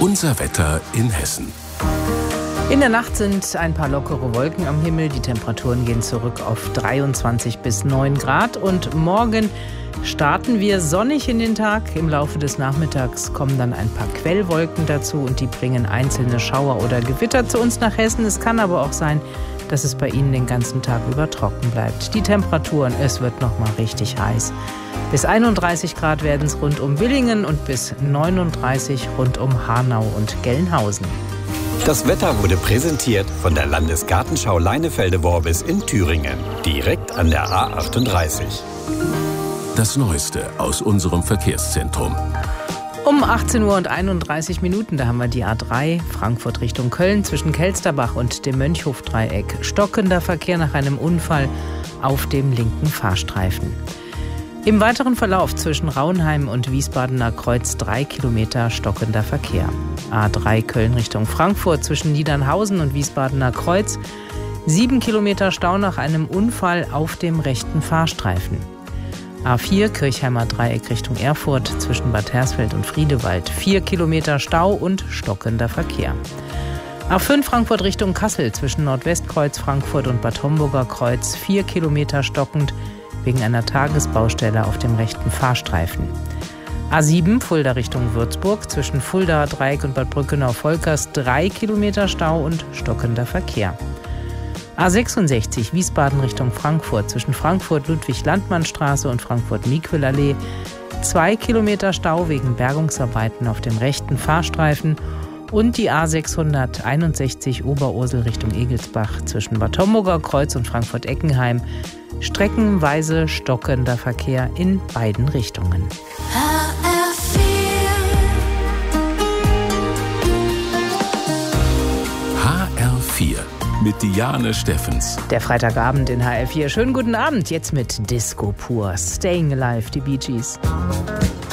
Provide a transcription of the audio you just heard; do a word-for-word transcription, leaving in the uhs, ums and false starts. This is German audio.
Unser Wetter in Hessen. In der Nacht sind ein paar lockere Wolken am Himmel. Die Temperaturen gehen zurück auf dreiundzwanzig bis neun Grad. Und morgen starten wir sonnig in den Tag. Im Laufe des Nachmittags kommen dann ein paar Quellwolken dazu und die bringen einzelne Schauer oder Gewitter zu uns nach Hessen. Es kann aber auch sein, dass es bei Ihnen den ganzen Tag über trocken bleibt. Die Temperaturen, es wird noch mal richtig heiß. Bis einunddreißig Grad werden es rund um Willingen und bis neununddreißig rund um Hanau und Gelnhausen. Das Wetter wurde präsentiert von der Landesgartenschau Leinefelde-Worbis in Thüringen, direkt an der A achtunddreißig. Das Neueste aus unserem Verkehrszentrum. Um achtzehn Uhr und einunddreißig Minuten, da haben wir die A drei, Frankfurt Richtung Köln, zwischen Kelsterbach und dem Mönchhofdreieck. Stockender Verkehr nach einem Unfall auf dem linken Fahrstreifen. Im weiteren Verlauf zwischen Rauenheim und Wiesbadener Kreuz drei Kilometer stockender Verkehr. A drei Köln Richtung Frankfurt zwischen Niedernhausen und Wiesbadener Kreuz. Sieben Kilometer Stau nach einem Unfall auf dem rechten Fahrstreifen. A vier Kirchheimer Dreieck Richtung Erfurt zwischen Bad Hersfeld und Friedewald. Vier Kilometer Stau und stockender Verkehr. A fünf Frankfurt Richtung Kassel zwischen Nordwestkreuz Frankfurt und Bad Homburger Kreuz. Vier Kilometer stockend wegen einer Tagesbaustelle auf dem rechten Fahrstreifen. A sieben Fulda Richtung Würzburg zwischen Fulda Dreieck und Bad Brückenau-Volkers. Drei Kilometer Stau und stockender Verkehr. A sechsundsechzig Wiesbaden Richtung Frankfurt zwischen Frankfurt-Ludwig-Landmann-Straße und Frankfurt-Miquel-Allee. Zwei Kilometer Stau wegen Bergungsarbeiten auf dem rechten Fahrstreifen. Und die A sechshunderteinundsechzig Oberursel Richtung Egelsbach zwischen Bad Homburger Kreuz und Frankfurt-Eckenheim. Streckenweise stockender Verkehr in beiden Richtungen. H R vier mit Diane Steffens. Der Freitagabend in H R vier. Schönen guten Abend, jetzt mit Disco pur. Staying Alive, die Bee Gees.